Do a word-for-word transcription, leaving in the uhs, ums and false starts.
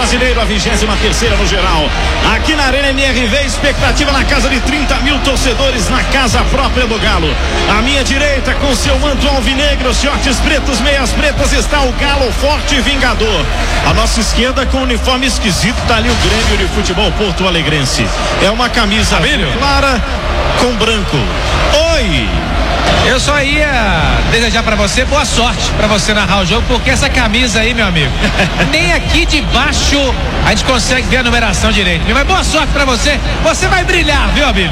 Brasileiro, a vigésima terceira no geral. Aqui na Arena M R V, expectativa na casa de trinta mil torcedores na casa própria do Galo. À minha direita, com seu manto alvinegro, shorts pretos, meias pretas, está o Galo forte e vingador. À nossa esquerda, com um uniforme esquisito, tá ali o Grêmio de Futebol Porto Alegrense. É uma camisa clara com branco. Oi! Eu só ia desejar pra você boa sorte pra você narrar o jogo, porque essa camisa aí, meu amigo, nem aqui de baixo a gente consegue ver a numeração direito. Mas boa sorte pra você, você vai brilhar, viu, Abílio?